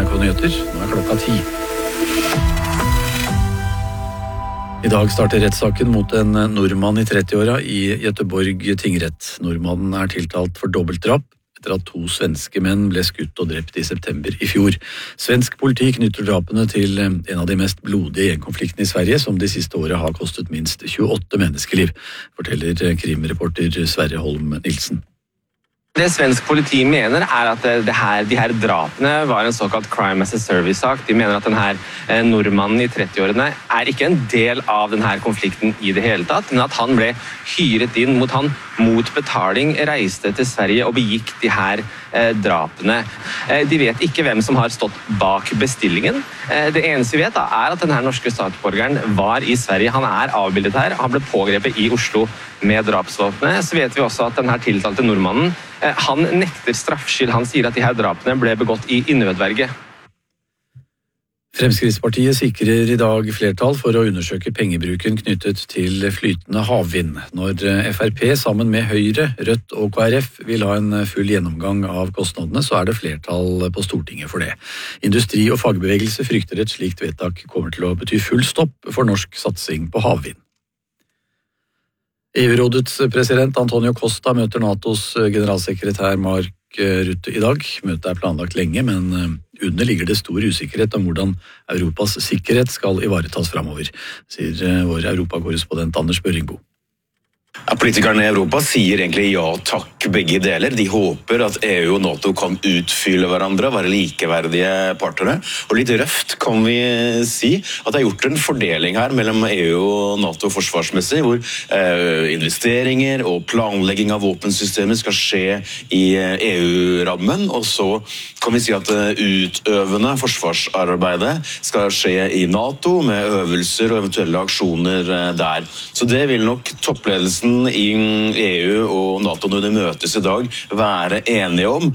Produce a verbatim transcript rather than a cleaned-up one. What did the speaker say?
N R K Nyheter. Nå er klokka ti. I dag starter rettssaken mot en nordmann i trettiåra i Göteborg tingrett. Nordmannen er tiltalt for dobbeltdrap etter at to svenske menn ble skutt og drept i september i fjor. Svensk politi knytter drapene til en av de mest blodige gjengkonfliktene i Sverige, som de siste året har kostet minst tjueåtte menneskeliv, forteller krimreporter Sverre Holm Nilsen. Det svensk politi mener er at det her, de her drapene var en såkalt crime as a service-sak. De mener at denne nordmannen i trettiårene er ikke en del av denne konflikten i det hele tatt, men at han ble hyret inn mot han mot betaling, reiste til Sverige og begikk de her eh, drapene. Eh, de vet ikke hvem som har stått bak bestillingen. Eh, det eneste vi vet da, er at denne norske statsborgeren var i Sverige. Han er avbildet her, han ble pågrepet i Oslo med drapsvåpenet. Så vet vi også at denne tiltalte nordmannen, eh, han nekter straffskyld. Han sier at de her drapene ble begått i nødverge. Fremskrittspartiet sikrer i dag flertall for å undersøke pengebruken knyttet til flytende havvind. Når F R P sammen med Høyre, Rødt og K R F vil ha en full gjennomgang av kostnadene, så er det flertall på Stortinget for det. Industri og fagbevegelse frykter et slikt vedtak kommer til å bety full stopp for norsk satsing på havvind. E U-rådets president Antonio Costa møter NATOs generalsekretær Mark Rutte i dag. Møtet er planlagt lenge, men under ligger det stor usikkerhet om hvordan Europas sikkerhet skal ivaretas fremover, sier vår europakorrespondent Anders Børringbo. Ja, politikerne i Europa sier egentlig ja takk begge deler. De håper at E U og NATO kan utfylle hverandre, være likeverdige partnere. Og litt røft kan vi si at det er gjort en fordeling her mellom E U og NATO forsvarsmessig, hvor eh, investeringer og planlegging av våpensystemer skal skje i E U-rammen, og så kan vi si at utøvende forsvarsarbeidet skal skje i NATO med øvelser og eventuelle aksjoner der. Så det vil nok toppledelsen i E U og NATO når de møtes i dag være enige om.